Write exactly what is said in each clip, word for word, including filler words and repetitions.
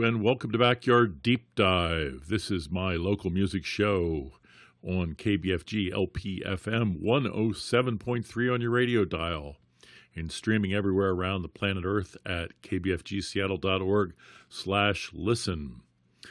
and welcome to Backyard Deep Dive. This is my local music show on K B F G L P F M one oh seven point three on your radio dial and streaming everywhere around the planet Earth at k b f g seattle dot org slash listen.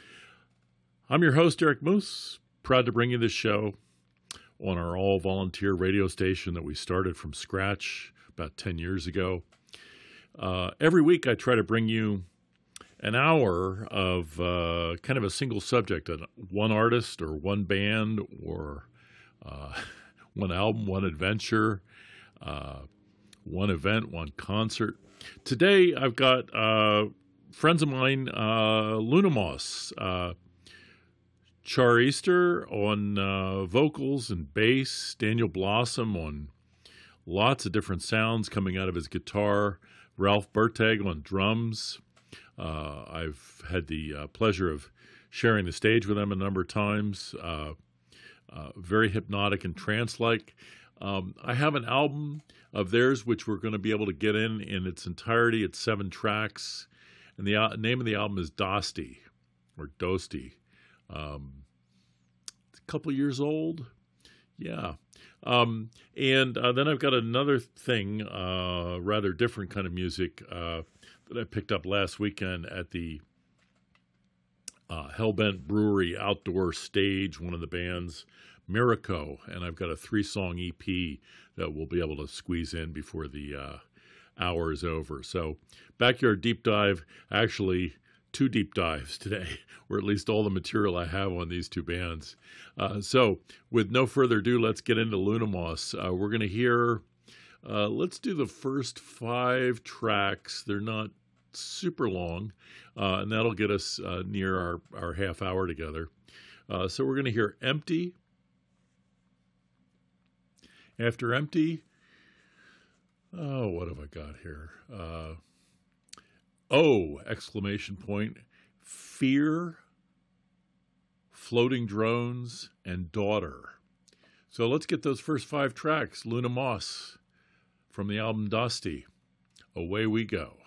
I'm your host, Eric Moose, proud to bring you this show on our all-volunteer radio station that we started from scratch about ten years ago. Uh, every week I try to bring you an hour of uh, kind of a single subject, one artist or one band or uh, one album, one adventure, uh, one event, one concert. Today I've got uh, friends of mine, uh, Lunamoss, uh, Char Easter on uh, vocals and bass, Daniel Blossom on lots of different sounds coming out of his guitar, Ralph Bertag on drums. Uh, I've had the uh, pleasure of sharing the stage with them a number of times. Uh, uh, very hypnotic and trance-like. Um, I have an album of theirs which we're going to be able to get in in its entirety. It's seven tracks, and the uh, name of the album is Dosti, or Dosti. Um, it's a couple years old. Yeah. Um, and uh, then I've got another thing, uh, rather different kind of music uh, that I picked up last weekend at the uh, Hellbent Brewery outdoor stage, one of the bands, Miraco. And I've got a three-song E P that we'll be able to squeeze in before the uh, hour is over. So Backyard Deep Dive, actually two deep dives today, or at least all the material I have on these two bands. Uh, so, with no further ado, let's get into Lunamoss. Uh, we're going to hear, uh, let's do the first five tracks. They're not super long, uh, and that'll get us uh, near our, our half hour together. Uh, so, we're going to hear Empty. After Empty, oh, what have I got here? Uh, Oh, exclamation point, Fear, Floating Drones, and Daughter. So let's get those first five tracks. Lunamoss from the album Dosti. Away we go.